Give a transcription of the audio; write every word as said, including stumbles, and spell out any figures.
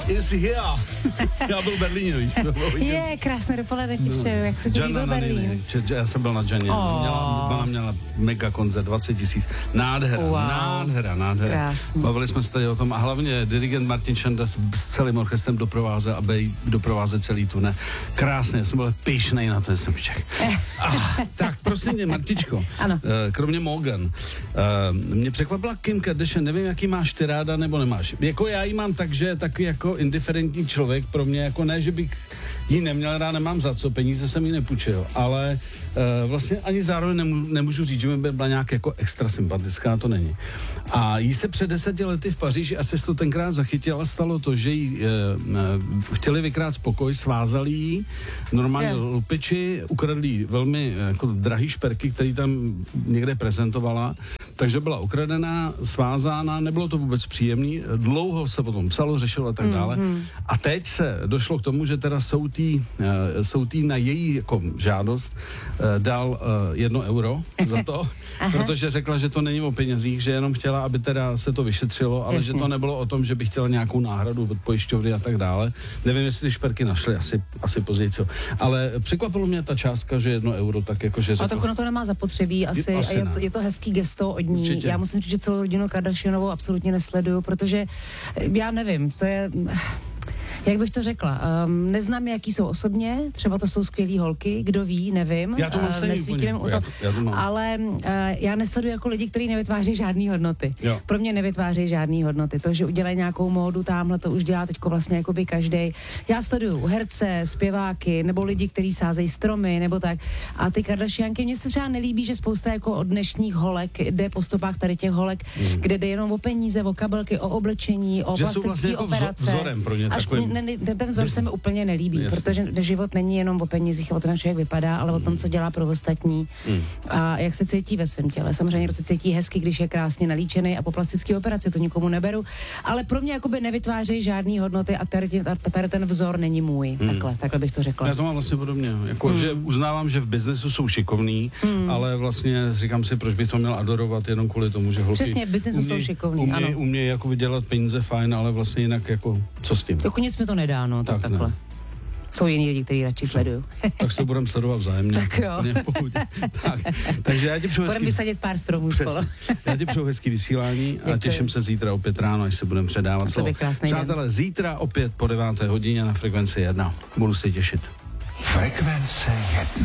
is here. Já byl v Berlíně, víš. Je, krásné dopoledne ti přeju, jak se ti líbil Berlín? Já jsem byl na Janě, oh. měla, ona měla mega koncert, dvacet tisíc. Nádhera, wow. nádhera, nádhera. Krásný. Bavili jsme se tady o tom a hlavně dirigent Martin Šanda s celým orchestrem doprovázel, aby doprovázel celý turné. Krásně, já jsem byl pyšnej na to, jsem Čech. ah, tak prosím mě, Martičko, ano. kromě Morgan, mě překvapila Kim Kardashian, nevím, jaký máš ty ráda nebo nemáš. Jako já jí mám tak, že je takový jako indiferentní člověk pro mě, jako ne, že bych jí neměl rád, nemám za co, peníze jsem jí nepůjčil, ale uh, vlastně ani zároveň nemů, nemůžu říct, že mi byla nějak jako extra sympatická, to není. A jí se před deseti lety v Paříži, asi to tenkrát zachytila, stalo to, že jí uh, uh, chtěli vykrát spokoj, svázali jí, normálně yeah. lupiči, ukradli jí velmi uh, jako drahý šperky, který tam někde prezentovala, takže byla ukradená, svázána, nebylo to vůbec příjemný, dlouho se potom psalo, řešilo a tak dále. Mm-hmm. A teď se došlo k tomu, že teda soudí, soudí na její jako žádost dal jedno euro za to, protože řekla, že to není o penězích, že jenom chtěla, aby teda se to vyšetřilo, ale Jasně. že to nebylo o tom, že by chtěla nějakou náhradu od pojišťovny a tak dále. Nevím, jestli ty šperky našly, asi, asi později, co. Ale překvapilo mě ta částka, že jedno euro, tak jako, že řekla... A tak ono to nemá zapotřebí asi, asi a je to, je to hezký gesto od ní. Určitě. Já musím říct, že celou rodinu Kardashianovou absolutně nesleduju, protože já nevím, to je... Jak bych to řekla? Um, neznám, jaký jsou osobně, třeba to jsou skvělý holky, kdo ví, nevím. Já to mám stejný úplně, ale uh, já nesleduji jako lidi, kteří nevytváří žádný hodnoty. Jo. Pro mě nevytváří žádný hodnoty. To, že udělají nějakou módu tamhle, to už dělá teďko vlastně jakoby každej. Já sleduju herce, zpěváky, nebo lidi, kteří sázejí stromy, nebo tak. A ty Kardashianky, mně se třeba nelíbí, že spousta jako od dnešních holek jde po stopách tady těch holek, mm. kde jde jenom o peníze, o kabelky, o oblečení, o plastické vlastně operace. Vzorem pro ně takovým. Ne, ten vzor se mi úplně nelíbí, Jasně. protože život není jenom o penězích, o tom, jak člověk vypadá, ale o tom, co dělá pro ostatní mm. a jak se cítí ve svém těle. Samozřejmě se cítí hezky, když je krásně nalíčený a po plastické operaci, to nikomu neberu, ale pro mě jakoby nevytvářejí žádný hodnoty a tady, tady ten vzor není můj. Mm. Takhle, takhle bych to řekla. Já to mám vlastně podobně, jako, mm. že uznávám, že v biznesu jsou šikovní, mm. ale vlastně říkám si, proč bych to měl adorovat jenom kvůli tomu, že holky Přesně, v biznesu jsou šikovní, umějí, ano. umějí jako vydělat peníze fajn, ale vlastně jinak jako co s tím? Jako nic mi to nedá, no, tak, tak takhle. Ne. Jsou jiní lidi, kteří radši sledují. Tak se budeme sledovat vzájemně. Tak jo. tak, takže já ti přeju hezký... Budeme vysadit pár stromů spolu. Já ti přeju hezký vysílání Děkuji. A těším se zítra opět ráno, až se budeme předávat slovo. Přátelé, zítra opět po deváté hodině na Frekvenci jedna. Budu se těšit. Frekvence jedna.